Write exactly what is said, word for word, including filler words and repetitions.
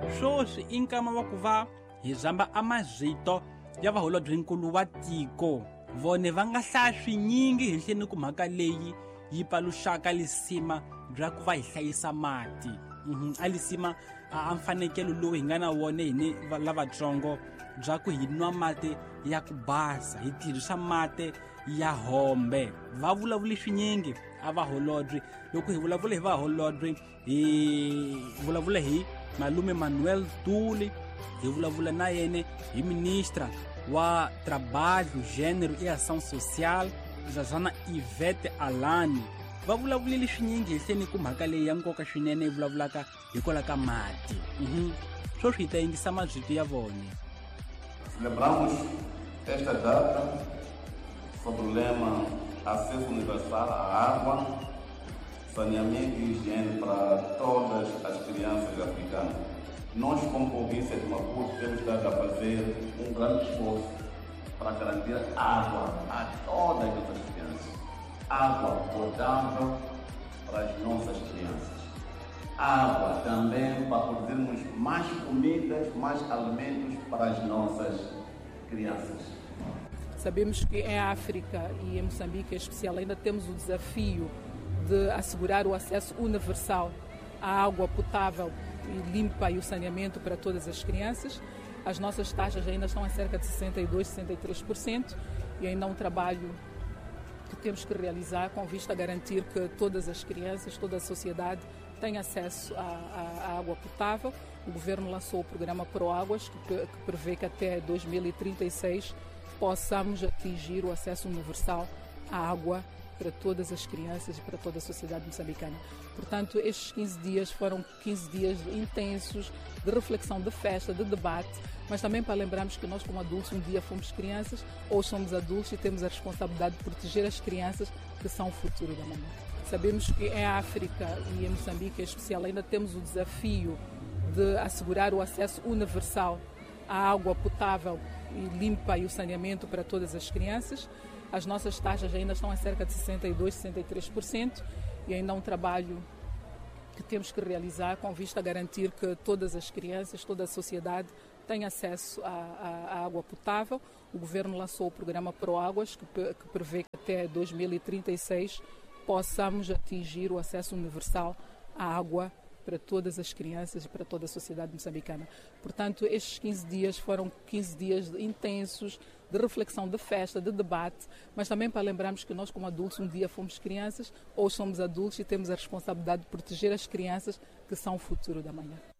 swoswi i nkama wa ku va hi zamba a mazito ya vaholobyinkulu wa tiko vone va nga hlaya swinyingi henhleni ku mhaka leyi yi paluxaka lisima bya ku va hi hlayisa mati mm-hmm. a lisima a mfanekelo lowu hi nga na wone hini lavatsongo bya ku hi nwa mati ya ku basa hi tirhisa mati ya hombe va vulavule swinyingi a vaholobyi loko hi vulavula hi vaholobyi hi vulavula hi malume Manuel Duli hi vulavula na yene hi ministra wa trabalho gênero e ação social Zazana Ivete Alani va vulavulile swinyingi henhleni ku mhaka leyi ya nkoka swinene hi vulavulaka hikwalaho ka mati mhm swoswi hi ta yingisa mazito ya vone. Celebramos esta data sob o lema Acesso Universal à Água, Saneamento e Higiene para todas as crianças africanas. Nós, como província de Maputo, temos estado a fazer um grande esforço para garantir água a todas as crianças. Água potável para as nossas crianças. Água também para produzirmos mais comidas, mais alimentos para as nossas crianças. Sabemos que em África e em Moçambique em especial ainda temos o desafio de assegurar o acesso universal à água potável e limpa e o saneamento para todas as crianças. As nossas taxas ainda estão a cerca de sessenta e dois, sessenta e três por cento e ainda há um trabalho que temos que realizar com vista a garantir que todas as crianças, toda a sociedade tem acesso à, à água potável. O governo lançou o programa ProÁguas, que, que prevê que até dois mil e trinta e seis possamos atingir o acesso universal à água para todas as crianças e para toda a sociedade moçambicana. Portanto, estes quinze dias foram quinze dias intensos de reflexão, de festa, de debate, mas também para lembrarmos que nós como adultos um dia fomos crianças, hoje somos adultos e temos a responsabilidade de proteger as crianças que são o futuro da manhã. Sabemos que em África e em Moçambique em especial ainda temos o desafio de assegurar o acesso universal à água potável e limpa e o saneamento para todas as crianças. As nossas taxas ainda estão a cerca de sessenta e dois, sessenta e três por cento e ainda há um trabalho que temos que realizar com vista a garantir que todas as crianças, toda a sociedade tem acesso à, à, à água potável. O governo lançou o programa ProÁguas, que, que prevê que até dois mil e trinta e seis possamos atingir o acesso universal à água para todas as crianças e para toda a sociedade moçambicana. Portanto, estes quinze dias foram quinze dias intensos de reflexão, de festa, de debate, mas também para lembrarmos que nós como adultos um dia fomos crianças, hoje somos adultos e temos a responsabilidade de proteger as crianças que são o futuro da manhã.